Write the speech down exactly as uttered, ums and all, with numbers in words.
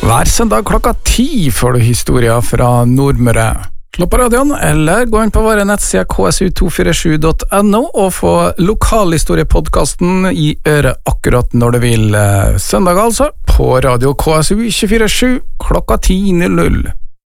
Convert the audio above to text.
Hver søndag klokka ti får du historier fra Nordmøre. Slå på radioen, eller gå inn på våre nettsider k s u to fire sju punktum n o og få lokalhistoriepodcasten i øret akkurat når du vil. Søndag altså, på radio K S U to fire sju klokka ti null null.